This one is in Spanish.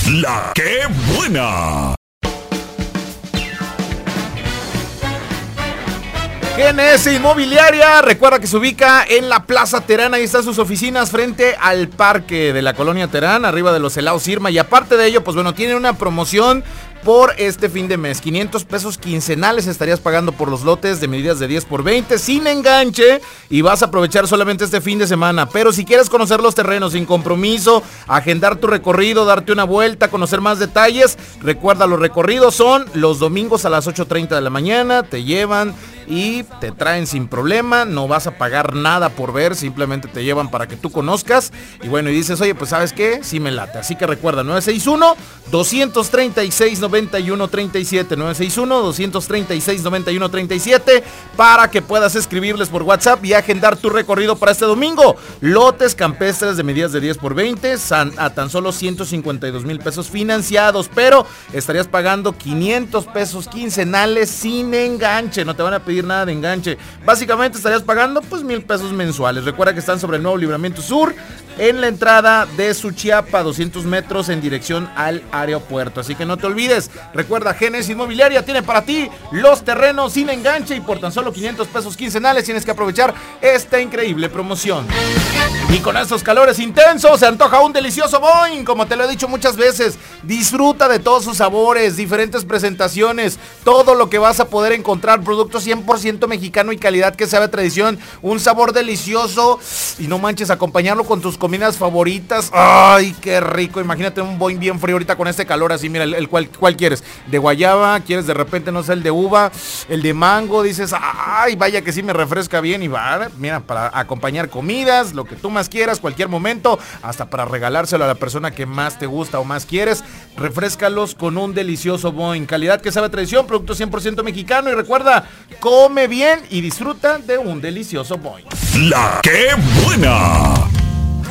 La que buena. GNS Inmobiliaria, recuerda que se ubica en la Plaza Terán, ahí están sus oficinas frente al parque de la colonia Terán, arriba de los helados Irma, y aparte de ello, pues bueno, tiene una promoción por este fin de mes, 500 pesos quincenales estarías pagando por los lotes de medidas de 10x20 sin enganche y vas a aprovechar solamente este fin de semana. Pero si quieres conocer los terrenos sin compromiso, agendar tu recorrido, darte una vuelta, conocer más detalles, recuerda, los recorridos son los domingos a las 8:30 de la mañana, te llevan y te traen sin problema, no vas a pagar nada por ver, simplemente te llevan para que tú conozcas y bueno, y dices, oye, pues ¿sabes qué? Sí me late, así que recuerda, 961-236-9137, 961-236-9137 para que puedas escribirles por WhatsApp y agendar tu recorrido para este domingo. Lotes campestres de medidas de 10x20 a tan solo 152,000 pesos financiados, pero estarías pagando 500 pesos quincenales sin enganche, no te van a pedir nada de enganche, básicamente estarías pagando pues 1,000 pesos mensuales. Recuerda que están sobre el nuevo Libramiento Sur, en la entrada de Suchiapa, 200 metros en dirección al aeropuerto, así que no te olvides. Recuerda, GNS Inmobiliaria tiene para ti los terrenos sin enganche y por tan solo 500 pesos quincenales tienes que aprovechar esta increíble promoción. Y con estos calores intensos se antoja un delicioso Boing, como te lo he dicho muchas veces. Disfruta de todos sus sabores, diferentes presentaciones, todo lo que vas a poder encontrar, productos 100% mexicano y calidad que sabe a tradición, un sabor delicioso y no manches, acompañarlo con tus comidas favoritas. Ay, qué rico, imagínate un Boing bien frío ahorita con este calor así, mira, ¿cuál quieres? ¿De guayaba? ¿Quieres de repente, no sé, el de uva? ¿El de mango? Dices, ay, vaya que sí me refresca bien y va, mira, para acompañar comidas, lo que tú más quieras, cualquier momento, hasta para regalárselo a la persona que más te gusta o más quieres, refréscalos con un delicioso Boing, calidad que sabe a tradición, producto 100% mexicano y recuerda, come bien y disfruta de un delicioso Boing. La que buena.